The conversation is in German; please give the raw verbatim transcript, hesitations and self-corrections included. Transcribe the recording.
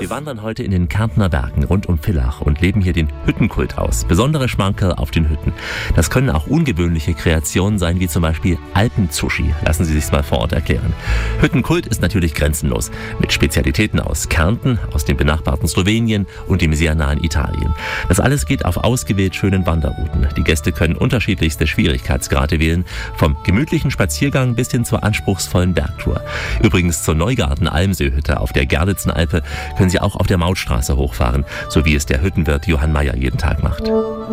Wir wandern heute in den Kärntner Bergen rund um Villach und leben hier den Hüttenkult aus. Besondere Schmankerl auf den Hütten. Das können auch ungewöhnliche Kreationen sein, wie zum Beispiel Alpensushi. Lassen Sie sich's mal vor Ort erklären. Hüttenkult ist natürlich grenzenlos. Mit Spezialitäten aus Kärnten, aus dem benachbarten Slowenien und dem sehr nahen Italien. Das alles geht auf ausgewählt schönen Wanderrouten. Die Gäste können unterschiedlichste Schwierigkeitsgrade wählen. Vom gemütlichen Spaziergang bis hin zur anspruchsvollen Bergtour. Übrigens zur Neugarten-Almsee-Hütte auf der Gerlitzenalpe können Sie auch auf der Mautstraße hochfahren, so wie es der Hüttenwirt Johann Meyer jeden Tag macht.